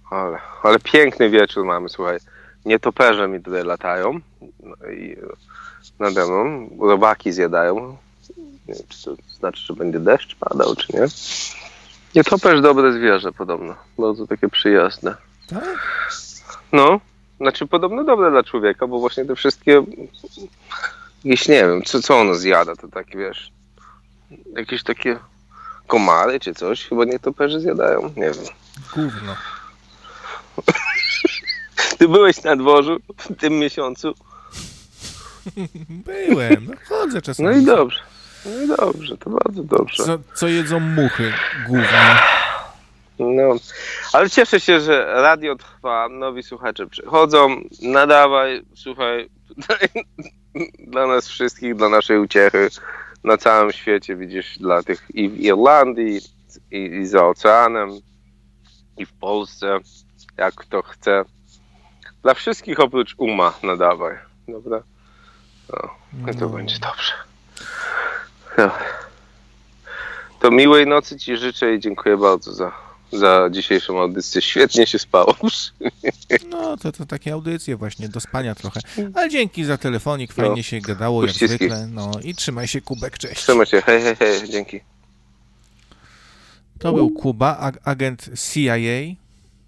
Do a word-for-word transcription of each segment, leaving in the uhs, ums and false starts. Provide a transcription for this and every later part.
Ale, ale piękny wieczór mamy, słuchaj. Nietoperze mi tutaj latają no i nade mną robaki zjadają. Nie wiem, czy to znaczy, że będzie deszcz padał, czy nie. Nietoperz dobre zwierzę podobno. Bardzo takie przyjazne. Tak? No, znaczy podobno dobre dla człowieka, bo właśnie te wszystkie jakieś, nie wiem, co, co ono zjada, to takie, wiesz, jakieś takie komary czy coś, chyba nietoperze zjadają, nie wiem. Gówno. Ty byłeś na dworzu w tym miesiącu? Byłem, no chodzę czasami. No i dobrze, no i dobrze, to bardzo dobrze. Co, co jedzą muchy głównie? No, ale cieszę się, że radio trwa, nowi słuchacze przychodzą, nadawaj, słuchaj, tutaj dla nas wszystkich, dla naszej uciechy na całym świecie, widzisz, dla tych i w Irlandii, i, i za oceanem, i w Polsce, jak kto chce. Dla wszystkich oprócz Uma nadawaj, dobra? No, no to No. będzie dobrze. No. To miłej nocy ci życzę i dziękuję bardzo za, za dzisiejszą audycję. Świetnie się spało. No, to, to takie audycje właśnie, do spania trochę. Ale dzięki za telefonik, fajnie No. się gadało jak Uściski. zwykle. No i trzymaj się, Kubek, cześć. Trzymaj się, hej, hej, hej, dzięki. To był Kuba, ag- agent C I A, yy,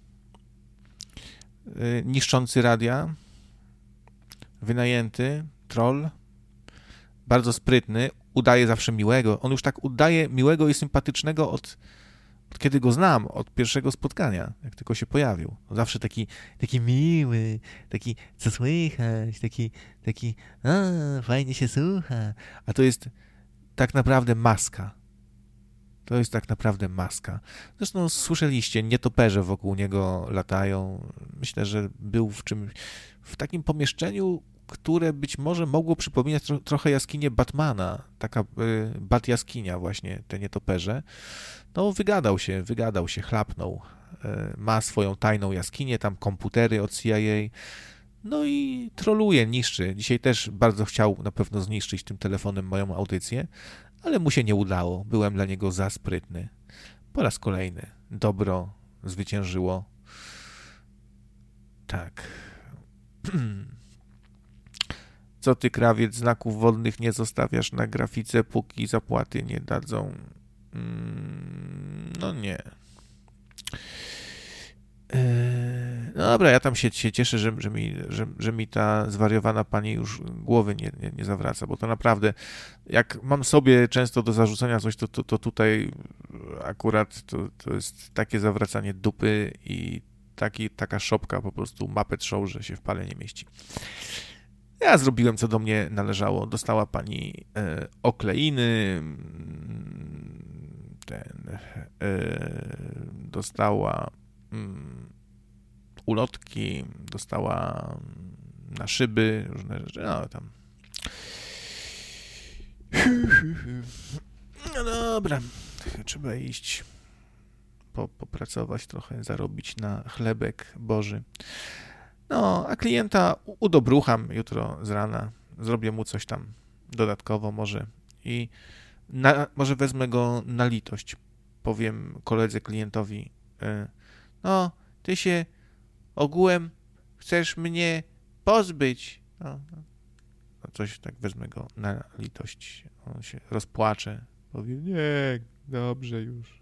niszczący radia, wynajęty, troll, bardzo sprytny, udaje zawsze miłego. On już tak udaje miłego i sympatycznego od, od kiedy go znam, od pierwszego spotkania, jak tylko się pojawił. On zawsze taki, taki miły, taki co słychać, taki, taki a, fajnie się słucha. A to jest tak naprawdę maska. To jest tak naprawdę maska. Zresztą słyszeliście, nietoperze wokół niego latają. Myślę, że był w czymś, w takim pomieszczeniu, które być może mogło przypominać tro, trochę jaskinię Batmana. Taka y, bat jaskinia właśnie, te nietoperze. No wygadał się, wygadał się, chlapnął. Y, ma swoją tajną jaskinię, tam komputery od C I A. No i troluje, niszczy. Dzisiaj też bardzo chciał na pewno zniszczyć tym telefonem moją audycję, ale mu się nie udało. Byłem dla niego za sprytny. Po raz kolejny. Dobro zwyciężyło. Tak. Co ty, krawiec, znaków wodnych nie zostawiasz na grafice, póki zapłaty nie dadzą? No nie. No dobra, ja tam się, się cieszę, że, że, mi, że, że mi ta zwariowana pani już głowy nie, nie, nie zawraca, bo to naprawdę, jak mam sobie często do zarzucenia coś, to, to, to tutaj akurat to, to jest takie zawracanie dupy i taki, taka szopka po prostu Muppet Show, że się w pale nie mieści. Ja zrobiłem, co do mnie należało. Dostała pani e, okleiny, ten, e, dostała mm, ulotki, dostała na szyby, różne rzeczy, no tam. No dobra, trzeba iść po, popracować trochę, zarobić na chlebek Boży. No, a klienta udobrucham jutro z rana, zrobię mu coś tam dodatkowo może i na, może wezmę go na litość. Powiem koledze klientowi, no, ty się ogółem chcesz mnie pozbyć. No, no coś tak, wezmę go na litość. On się rozpłacze. Powie, nie, dobrze już.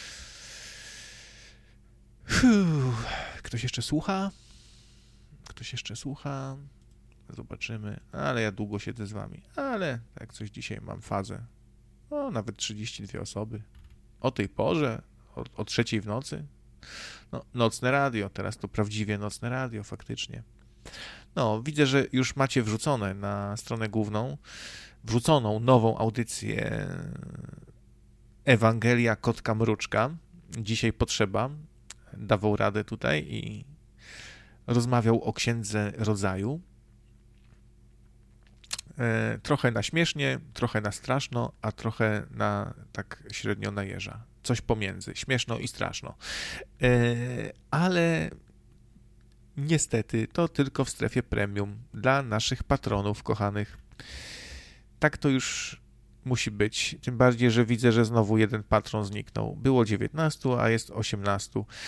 Fuh. Ktoś jeszcze słucha? Ktoś jeszcze słucha? Zobaczymy. Ale ja długo siedzę z wami. Ale tak coś dzisiaj mam fazę. O, nawet trzydzieści dwie osoby. O tej porze, o, o trzeciej w nocy. No, nocne radio, teraz to prawdziwie nocne radio, faktycznie. No, widzę, że już macie wrzucone na stronę główną, wrzuconą nową audycję Ewangelia Kotka Mruczka. Dzisiaj potrzeba. Dawał radę tutaj i rozmawiał o Księdze Rodzaju. E, trochę na śmiesznie, trochę na straszno, a trochę na tak średnio na jeża. Coś pomiędzy, śmieszno i straszno. E, ale niestety to tylko w strefie premium dla naszych patronów kochanych. Tak to już musi być. Tym bardziej, że widzę, że znowu jeden patron zniknął. Było dziewiętnastu, a jest osiemnastu.